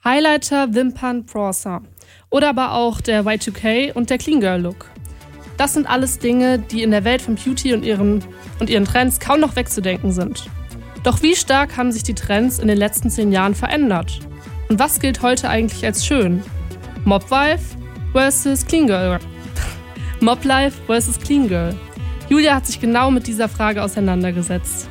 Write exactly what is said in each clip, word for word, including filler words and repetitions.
Highlighter, Wimpern, Bronzer. Oder aber auch der Y zwei K und der Clean Girl Look. Das sind alles Dinge, die in der Welt von Beauty und ihren, und ihren Trends kaum noch wegzudenken sind. Doch wie stark haben sich die Trends in den letzten zehn Jahren verändert? Und was gilt heute eigentlich als schön? Mobwife versus Clean Girl. Moblife versus Clean Girl. Julia hat sich genau mit dieser Frage auseinandergesetzt.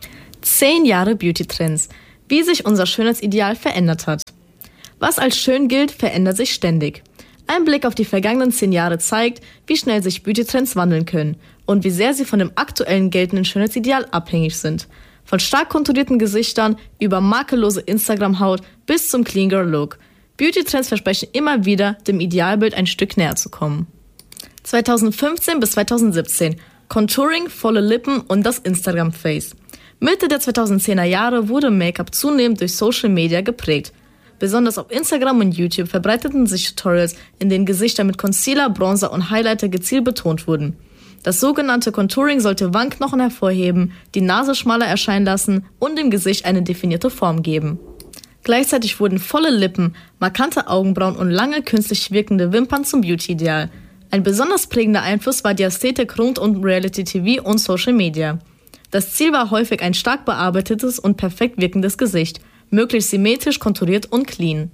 Zehn Jahre Beauty-Trends. Wie sich unser Schönheitsideal verändert hat. Was als schön gilt, verändert sich ständig. Ein Blick auf die vergangenen zehn Jahre zeigt, wie schnell sich Beauty-Trends wandeln können und wie sehr sie von dem aktuellen geltenden Schönheitsideal abhängig sind. Von stark konturierten Gesichtern über makellose Instagram-Haut bis zum Clean Girl Look. Beauty-Trends versprechen immer wieder, dem Idealbild ein Stück näher zu kommen. zweitausendfünfzehn bis zweitausendsiebzehn. Contouring, volle Lippen und das Instagram-Face. Mitte der zweitausendzehner Jahre wurde Make-up zunehmend durch Social Media geprägt. Besonders auf Instagram und YouTube verbreiteten sich Tutorials, in denen Gesichter mit Concealer, Bronzer und Highlighter gezielt betont wurden. Das sogenannte Contouring sollte Wangenknochen hervorheben, die Nase schmaler erscheinen lassen und dem Gesicht eine definierte Form geben. Gleichzeitig wurden volle Lippen, markante Augenbrauen und lange künstlich wirkende Wimpern zum Beauty-Ideal. Ein besonders prägender Einfluss war die Ästhetik rund um Reality-T V und Social Media. Das Ziel war häufig ein stark bearbeitetes und perfekt wirkendes Gesicht, möglichst symmetrisch, konturiert und clean.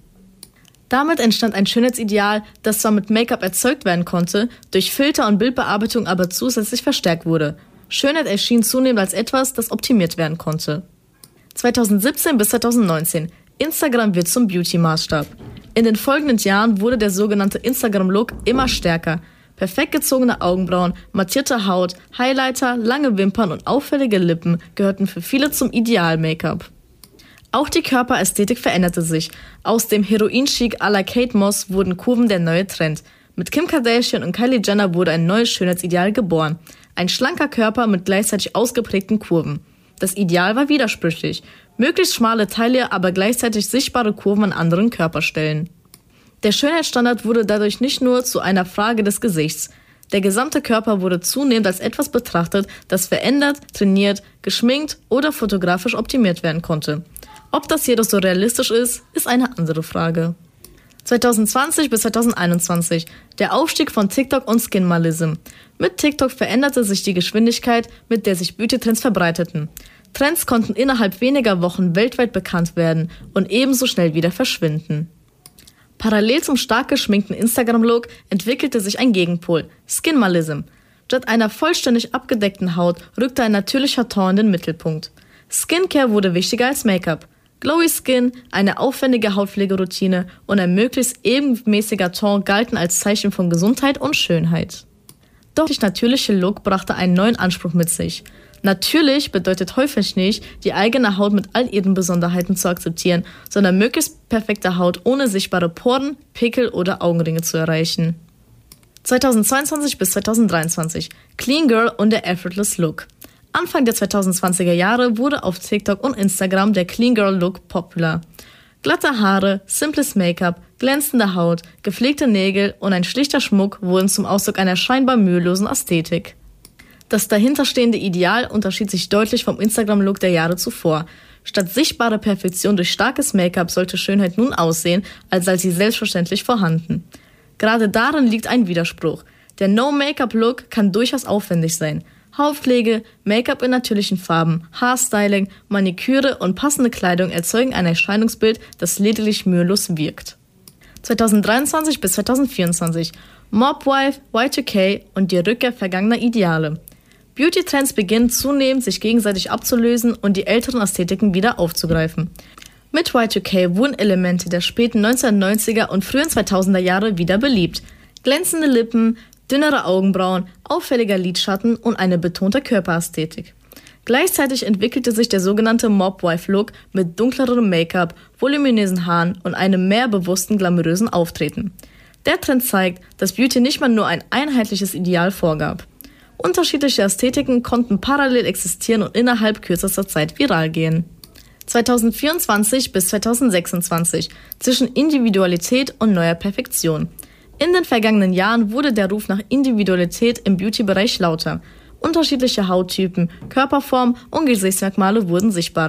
Damit entstand ein Schönheitsideal, das zwar mit Make-up erzeugt werden konnte, durch Filter und Bildbearbeitung aber zusätzlich verstärkt wurde. Schönheit erschien zunehmend als etwas, das optimiert werden konnte. zweitausendsiebzehn bis zweitausendneunzehn. Instagram wird zum Beauty-Maßstab. In den folgenden Jahren wurde der sogenannte Instagram-Look immer stärker. Perfekt gezogene Augenbrauen, mattierte Haut, Highlighter, lange Wimpern und auffällige Lippen gehörten für viele zum Ideal-Make-up. Auch die Körperästhetik veränderte sich. Aus dem Heroin-Chic à la Kate Moss wurden Kurven der neue Trend. Mit Kim Kardashian und Kylie Jenner wurde ein neues Schönheitsideal geboren. Ein schlanker Körper mit gleichzeitig ausgeprägten Kurven. Das Ideal war widersprüchlich. Möglichst schmale Taille, aber gleichzeitig sichtbare Kurven an anderen Körperstellen. Der Schönheitsstandard wurde dadurch nicht nur zu einer Frage des Gesichts. Der gesamte Körper wurde zunehmend als etwas betrachtet, das verändert, trainiert, geschminkt oder fotografisch optimiert werden konnte. Ob das jedoch so realistisch ist, ist eine andere Frage. zweitausendzwanzig bis zweitausendeinundzwanzig. Der Aufstieg von TikTok und Skinmalism. Mit TikTok veränderte sich die Geschwindigkeit, mit der sich Beauty-Trends verbreiteten. Trends konnten innerhalb weniger Wochen weltweit bekannt werden und ebenso schnell wieder verschwinden. Parallel zum stark geschminkten Instagram-Look entwickelte sich ein Gegenpol, Skinmalism. Statt einer vollständig abgedeckten Haut rückte ein natürlicher Ton in den Mittelpunkt. Skincare wurde wichtiger als Make-up. Glowy Skin, eine aufwendige Hautpflegeroutine und ein möglichst ebenmäßiger Ton galten als Zeichen von Gesundheit und Schönheit. Doch der natürliche Look brachte einen neuen Anspruch mit sich. Natürlich bedeutet häufig nicht, die eigene Haut mit all ihren Besonderheiten zu akzeptieren, sondern möglichst perfekte Haut ohne sichtbare Poren, Pickel oder Augenringe zu erreichen. zweitausendzweiundzwanzig bis zweitausenddreiundzwanzig. Clean Girl und der Effortless Look. Anfang der zweitausendzwanziger Jahre wurde auf TikTok und Instagram der Clean Girl Look popular. Glatte Haare, simples Make-up, glänzende Haut, gepflegte Nägel und ein schlichter Schmuck wurden zum Ausdruck einer scheinbar mühelosen Ästhetik. Das dahinterstehende Ideal unterschied sich deutlich vom Instagram-Look der Jahre zuvor. Statt sichtbare Perfektion durch starkes Make-up sollte Schönheit nun aussehen, als sei sie selbstverständlich vorhanden. Gerade darin liegt ein Widerspruch. Der No-Make-up-Look kann durchaus aufwendig sein. Hautpflege, Make-up in natürlichen Farben, Haarstyling, Maniküre und passende Kleidung erzeugen ein Erscheinungsbild, das lediglich mühelos wirkt. zweitausenddreiundzwanzig bis zweitausendvierundzwanzig. Mobwife, Y zwei K und die Rückkehr vergangener Ideale. Beauty-Trends beginnen zunehmend sich gegenseitig abzulösen und die älteren Ästhetiken wieder aufzugreifen. Mit Y zwei K wurden Elemente der späten neunzehnhundertneunziger und frühen zweitausender Jahre wieder beliebt. Glänzende Lippen, dünnere Augenbrauen, auffälliger Lidschatten und eine betonte Körperästhetik. Gleichzeitig entwickelte sich der sogenannte Mobwife-Look mit dunklerem Make-up, voluminösen Haaren und einem mehr bewussten, glamourösen Auftreten. Der Trend zeigt, dass Beauty nicht mehr nur ein einheitliches Ideal vorgab. Unterschiedliche Ästhetiken konnten parallel existieren und innerhalb kürzester Zeit viral gehen. zweitausendvierundzwanzig bis zweitausendsechsundzwanzig. Zwischen Individualität und neuer Perfektion. In den vergangenen Jahren wurde der Ruf nach Individualität im Beauty-Bereich lauter. Unterschiedliche Hauttypen, Körperformen und Gesichtsmerkmale wurden sichtbarer.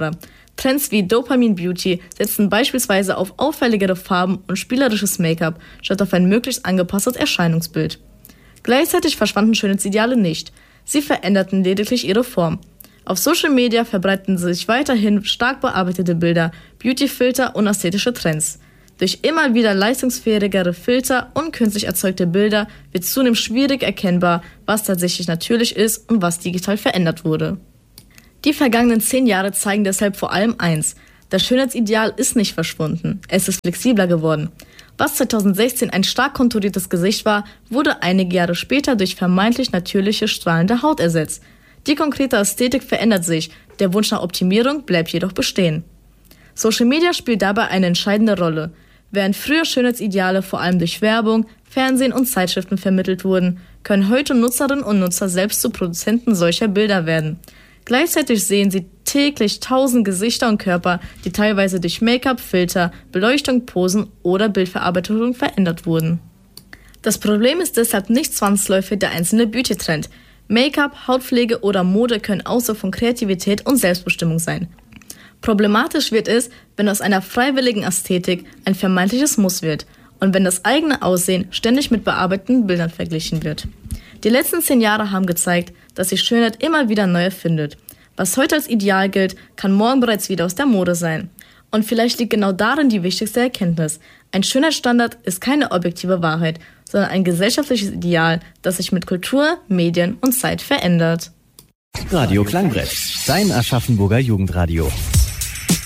Trends wie Dopamine Beauty setzen beispielsweise auf auffälligere Farben und spielerisches Make-up statt auf ein möglichst angepasstes Erscheinungsbild. Gleichzeitig verschwanden Schönheitsideale nicht. Sie veränderten lediglich ihre Form. Auf Social Media verbreiten sich weiterhin stark bearbeitete Bilder, Beautyfilter und ästhetische Trends. Durch immer wieder leistungsfähigere Filter und künstlich erzeugte Bilder wird zunehmend schwierig erkennbar, was tatsächlich natürlich ist und was digital verändert wurde. Die vergangenen zehn Jahre zeigen deshalb vor allem eins: Das Schönheitsideal ist nicht verschwunden, es ist flexibler geworden. Was zweitausendsechzehn ein stark konturiertes Gesicht war, wurde einige Jahre später durch vermeintlich natürliche, strahlende Haut ersetzt. Die konkrete Ästhetik verändert sich, der Wunsch nach Optimierung bleibt jedoch bestehen. Social Media spielt dabei eine entscheidende Rolle. Während früher Schönheitsideale vor allem durch Werbung, Fernsehen und Zeitschriften vermittelt wurden, können heute Nutzerinnen und Nutzer selbst zu Produzenten solcher Bilder werden. Gleichzeitig sehen sie täglich tausend Gesichter und Körper, die teilweise durch Make-up, Filter, Beleuchtung, Posen oder Bildverarbeitung verändert wurden. Das Problem ist deshalb nicht zwangsläufig der einzelne Beauty-Trend. Make-up, Hautpflege oder Mode können Ausdruck von Kreativität und Selbstbestimmung sein. Problematisch wird es, wenn aus einer freiwilligen Ästhetik ein vermeintliches Muss wird und wenn das eigene Aussehen ständig mit bearbeiteten Bildern verglichen wird. Die letzten zehn Jahre haben gezeigt, dass sich Schönheit immer wieder neu erfindet. Was heute als Ideal gilt, kann morgen bereits wieder aus der Mode sein. Und vielleicht liegt genau darin die wichtigste Erkenntnis: Ein Schönheitsstandard ist keine objektive Wahrheit, sondern ein gesellschaftliches Ideal, das sich mit Kultur, Medien und Zeit verändert. Radio Klangbrett, dein Aschaffenburger Jugendradio.